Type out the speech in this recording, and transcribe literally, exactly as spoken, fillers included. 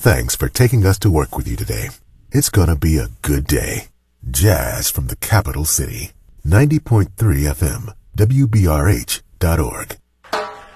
thanks for taking us to work with you today. It's gonna be a good day. Jazz from the capital city. ninety point three F M, W B R H dot org.